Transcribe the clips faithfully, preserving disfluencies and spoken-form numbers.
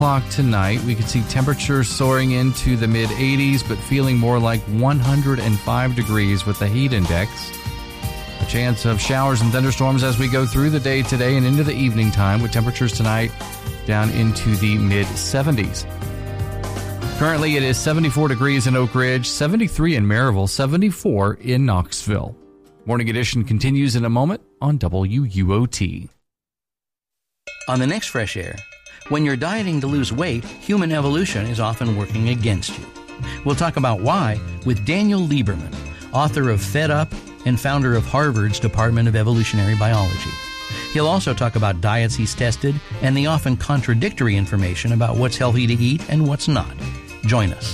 o'clock tonight, we can see temperatures soaring into the mid eighties, but feeling more like one hundred five degrees with the heat index. A chance of showers and thunderstorms as we go through the day today and into the evening time, with temperatures tonight down into the mid seventies. Currently, it is seventy-four degrees in Oak Ridge, seventy-three in Maryville, seventy-four in Knoxville. Morning Edition continues in a moment on W U O T. On the next Fresh Air, when you're dieting to lose weight, human evolution is often working against you. We'll talk about why with Daniel Lieberman, author of Fed Up and founder of Harvard's Department of Evolutionary Biology. He'll also talk about diets he's tested and the often contradictory information about what's healthy to eat and what's not. Join us.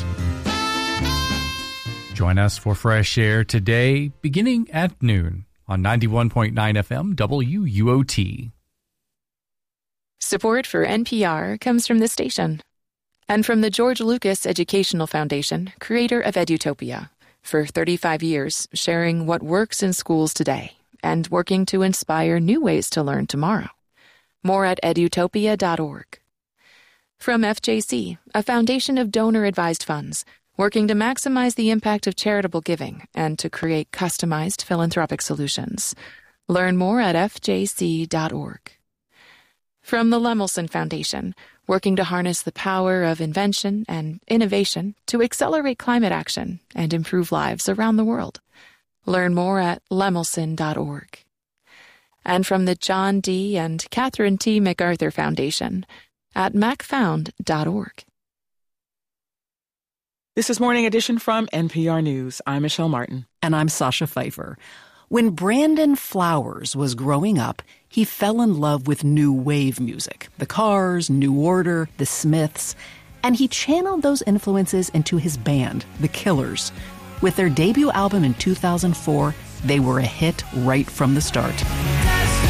Join us for Fresh Air today, beginning at noon on ninety-one point nine F M W U O T. Support for N P R comes from this station and from the George Lucas Educational Foundation, creator of Edutopia, for thirty-five years sharing what works in schools today and working to inspire new ways to learn tomorrow. More at edutopia dot org. From F J C, a foundation of donor-advised funds, working to maximize the impact of charitable giving and to create customized philanthropic solutions. Learn more at F J C dot org. From the Lemelson Foundation, working to harness the power of invention and innovation to accelerate climate action and improve lives around the world. Learn more at lemelson dot org. And from the John D. and Catherine T. MacArthur Foundation at mac found dot org. This is Morning Edition from N P R News. I'm Michelle Martin. And I'm Sasha Pfeiffer. When Brandon Flowers was growing up, he fell in love with new wave music. The Cars, New Order, The Smiths. And he channeled those influences into his band, The Killers. With their debut album in two thousand four, they were a hit right from the start.